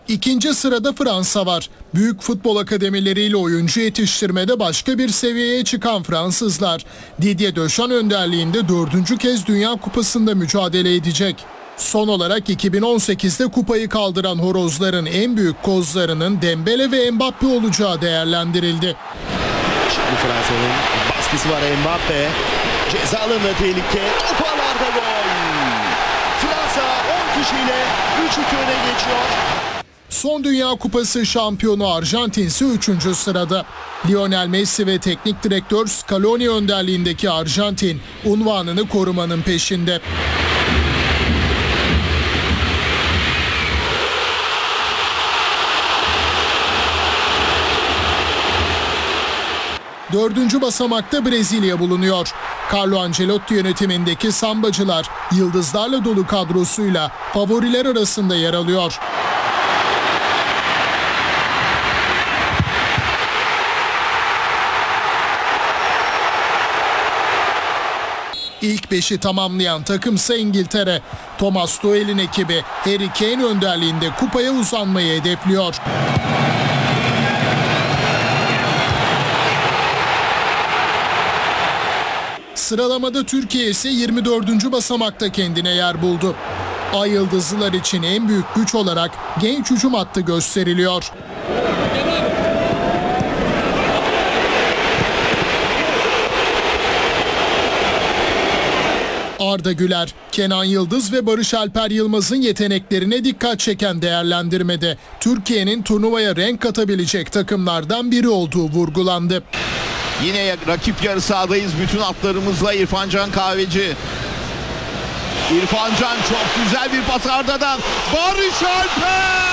İkinci sırada Fransa var. Büyük futbol akademileriyle oyuncu yetiştirmede başka bir seviyeye çıkan Fransızlar, Didier Deschamps önderliğinde 4. kez Dünya Kupası'nda mücadele edecek. Son olarak 2018'de kupayı kaldıran horozların en büyük kozlarının Dembele ve Mbappe olacağı değerlendirildi. Şimdi Fransa'nın baskısı var, Mbappe. Ceza alanında tehlike. Toparlarda gol. Fransa 10 kişiyle 3-2 öne geçiyor. Son Dünya Kupası şampiyonu Arjantin ise 3. sırada. Lionel Messi ve teknik direktör Scaloni önderliğindeki Arjantin unvanını korumanın peşinde. Dördüncü basamakta Brezilya bulunuyor. Carlo Ancelotti yönetimindeki Sambacılar yıldızlarla dolu kadrosuyla favoriler arasında yer alıyor. İlk 5'i tamamlayan takımsa İngiltere. Thomas Tuchel'in ekibi Harry Kane önderliğinde kupaya uzanmayı hedefliyor. Sıralamada Türkiye ise 24. basamakta kendine yer buldu. Ay Yıldızlılar için en büyük güç olarak genç hücum hattı gösteriliyor. Arda Güler, Kenan Yıldız ve Barış Alper Yılmaz'ın yeteneklerine dikkat çeken değerlendirmede Türkiye'nin turnuvaya renk katabilecek takımlardan biri olduğu vurgulandı. Yine rakip yarı sahadayız bütün atlarımızla. İrfan Can Kahveci. İrfan Can çok güzel bir pas Arda'dan. Barış Alper!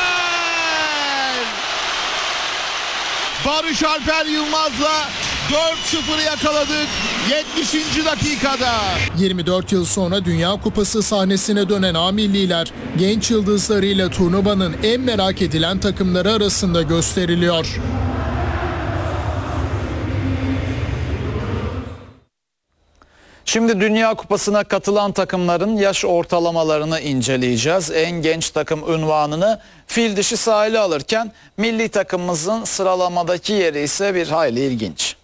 Barış Alper Yılmaz'la 4-0'ı yakaladık 70. dakikada. 24 yıl sonra Dünya Kupası sahnesine dönen A milliler genç yıldızlarıyla turnuvanın en merak edilen takımları arasında gösteriliyor. Şimdi Dünya Kupası'na katılan takımların yaş ortalamalarını inceleyeceğiz. En genç takım unvanını fil dişi sahili alırken milli takımımızın sıralamadaki yeri ise bir hayli ilginç.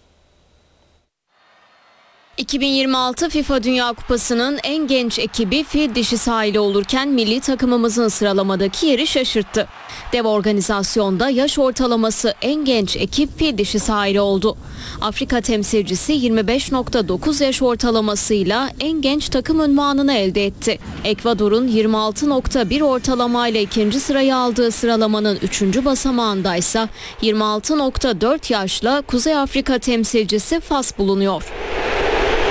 2026 FIFA Dünya Kupası'nın en genç ekibi fil dişi sahili olurken milli takımımızın sıralamadaki yeri şaşırttı. Dev organizasyonda yaş ortalaması en genç ekip fil dişi sahili oldu. Afrika temsilcisi 25.9 yaş ortalamasıyla en genç takım unvanını elde etti. Ekvador'un 26.1 ortalamayla ikinci sırayı aldığı sıralamanın 3. basamağındaysa 26.4 yaşla Kuzey Afrika temsilcisi Fas bulunuyor.